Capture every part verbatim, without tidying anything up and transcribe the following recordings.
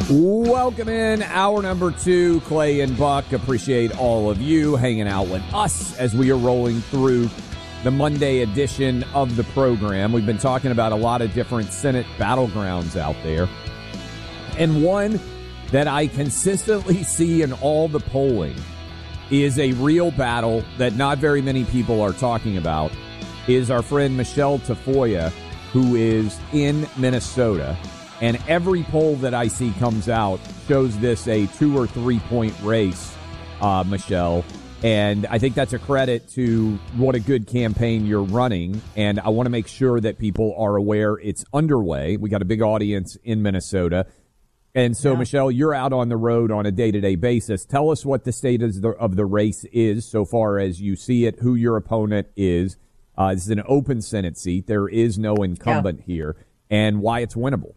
Welcome in, hour number two. Clay and Buck, appreciate all of you hanging out with us as we are rolling through the Monday edition of the program. We've been talking about a lot of different Senate battlegrounds out there. And one that I consistently see in all the polling is a real battle that not very many people are talking about, is our friend Michelle Tafoya, who is in Minnesota. And every poll that I see comes out shows this a two or three point race, uh, Michelle. And I think that's a credit to what a good campaign you're running. And I want to make sure that people are aware it's underway. We got a big audience in Minnesota. And so, yeah. Michelle, you're out on the road on a day-to-day basis. Tell us what the state of the, of the race is so far as you see it, who your opponent is. Uh, this is an open Senate seat. There is no incumbent yeah. here, and why it's winnable.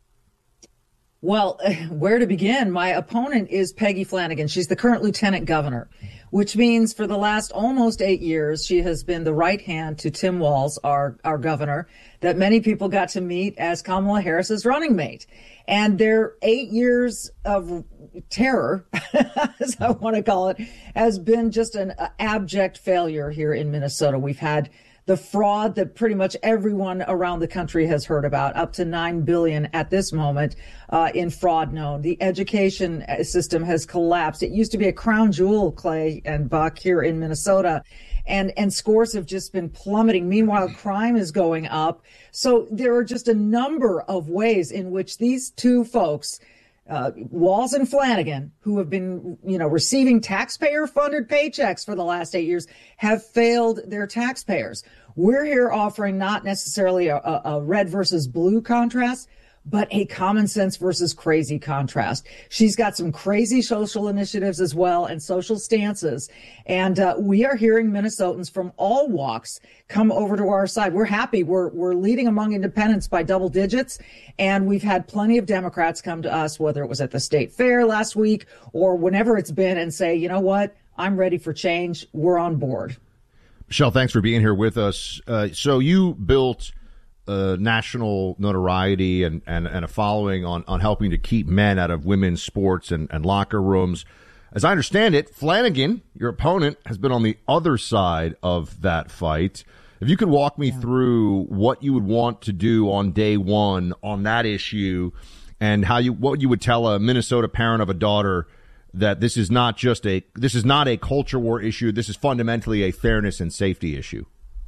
Well, where to begin? My opponent is Peggy Flanagan. She's the current lieutenant governor, which means for the last almost eight years, she has been the right hand to Tim Walz, our, our governor, that many people got to meet as Kamala Harris's running mate. And their eight years of terror, as I want to call it, has been just an abject failure here in Minnesota. We've had the fraud that pretty much everyone around the country has heard about, up to nine billion dollars at this moment uh, in fraud known. The education system has collapsed. It used to be a crown jewel, Clay and Buck, here in Minnesota, and, and scores have just been plummeting. Meanwhile, crime is going up. So there are just a number of ways in which these two folks, Uh, Walz and Flanagan, who have been, you know, receiving taxpayer-funded paychecks for the last eight years, have failed their taxpayers. We're here offering not necessarily a, a red versus blue contrast, but a common sense versus crazy contrast. She's got some crazy social initiatives as well and social stances. And uh, we are hearing Minnesotans from all walks come over to our side. We're happy. We're we're leading among independents by double digits. And we've had plenty of Democrats come to us, whether it was at the state fair last week or whenever it's been, and say, you know what, I'm ready for change. We're on board. Michelle, thanks for being here with us. Uh, so you built Uh, national notoriety and, and, and a following on, on helping to keep men out of women's sports and, and locker rooms. As I understand it, Flanagan, your opponent, has been on the other side of that fight. If you could walk me yeah. through what you would want to do on day one on that issue and how you what you would tell a Minnesota parent of a daughter that this is not just a this is not a culture war issue. This is fundamentally a fairness and safety issue.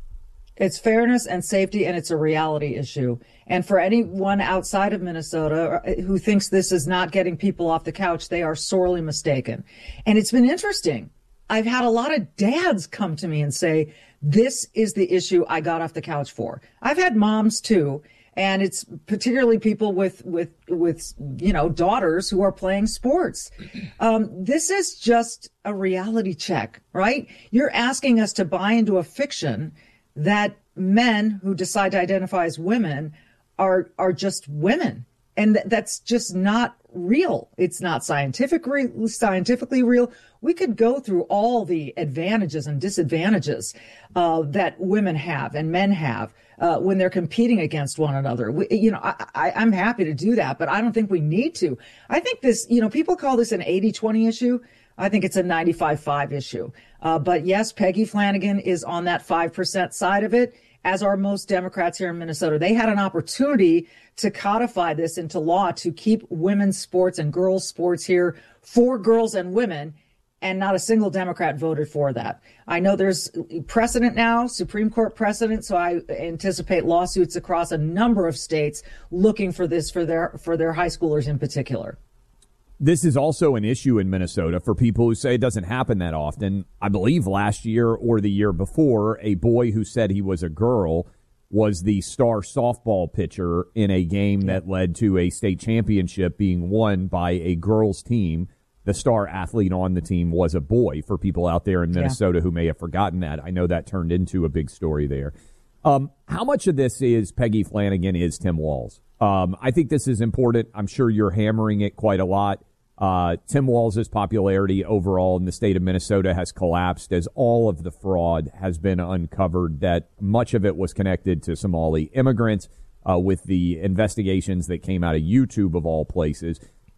It's fairness and safety, and it's a reality issue. And for anyone outside of Minnesota who thinks this is not getting people off the couch, they are sorely mistaken. And it's been interesting. I've had a lot of dads come to me and say, this is the issue I got off the couch for. I've had moms, too. And it's particularly people with, with, with, you know, daughters who are playing sports. Um, this is just a reality check, right? You're asking us to buy into a fiction that men who decide to identify as women are are just women. And th- that's just not real. It's not scientific re- scientifically real. We could go through all the advantages and disadvantages uh, that women have and men have uh, when they're competing against one another. We, you know, I, I, I'm happy to do that, but I don't think we need to. I think this, you know, people call this an eighty twenty issue. I think it's a ninety-five five issue. Uh, but yes, Peggy Flanagan is on that five percent side of it, as are most Democrats here in Minnesota. They had an opportunity to codify this into law to keep women's sports and girls' sports here for girls and women, and not a single Democrat voted for that. I know there's precedent now, Supreme Court precedent, so I anticipate lawsuits across a number of states looking for this for their for their high schoolers in particular. This is also an issue in Minnesota for people who say it doesn't happen that often. I believe last year or the year before, a boy who said he was a girl was the star softball pitcher in a game that led to a state championship being won by a girls' team. The star athlete on the team was a boy, for people out there in Minnesota yeah. who may have forgotten that. I know that turned into a big story there. Um, how much of this is Peggy Flanagan is Tim Walz? Um, I think this is important. I'm sure you're hammering it quite a lot. Uh, Tim Walz's popularity overall in the state of Minnesota has collapsed as all of the fraud has been uncovered, that much of it was connected to Somali immigrants uh, with the investigations that came out of YouTube of all places.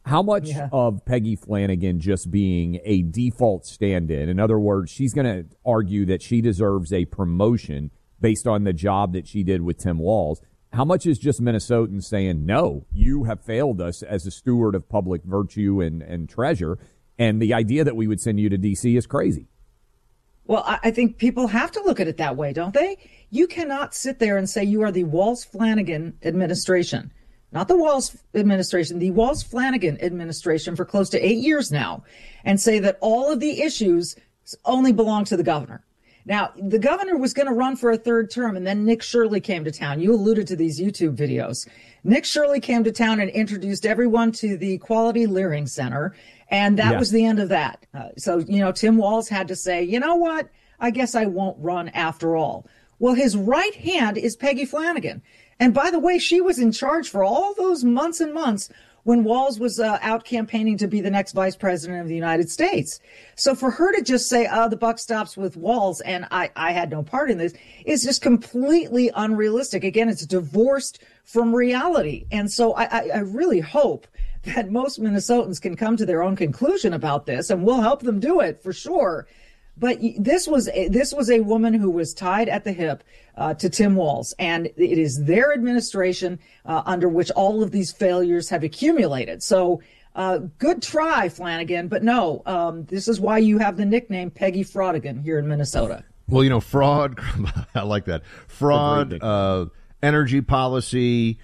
How much Yeah. of Peggy Flanagan just being a default stand-in? In other words, she's going to argue that she deserves a promotion based on the job that she did with Tim Walz. How much is just Minnesotans saying, no, you have failed us as a steward of public virtue and, and treasure, and the idea that we would send you to D C is crazy? Well, I I think people have to look at it that way, don't they? You cannot sit there and say you are the Walz-Flanagan administration. Not the Walz administration, the Walz-Flanagan administration for close to eight years now, and say that all of the issues only belong to the governor. Now, the governor was going to run for a third term, and then Nick Shirley came to town. You alluded to these YouTube videos. Nick Shirley came to town and introduced everyone to the Quality Learning Center, and that Yeah. was the end of that. Uh, so, you know, Tim Walz had to say, you know what? I guess I won't run after all. Well, his right hand is Peggy Flanagan. And by the way, she was in charge for all those months and months when Walz was uh, out campaigning to be the next vice president of the United States. So for her to just say, oh, the buck stops with Walz and I, I had no part in this is just completely unrealistic. Again, it's divorced from reality. And so I, I, I really hope that most Minnesotans can come to their own conclusion about this, and we'll help them do it for sure. But this was a, this was a woman who was tied at the hip uh, to Tim Walz, and it is their administration uh, under which all of these failures have accumulated. So uh, good try, Flanagan, but no, um, this is why you have the nickname Peggy Fraudigan here in Minnesota. Well, you know, fraud, I like that. Fraud, uh, energy policy,